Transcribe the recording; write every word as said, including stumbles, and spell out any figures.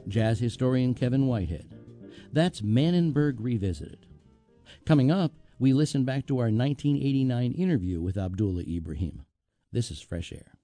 jazz historian Kevin Whitehead. That's Manenberg Revisited. Coming up, we listen back to our nineteen eighty-nine interview with Abdullah Ibrahim. This is Fresh Air.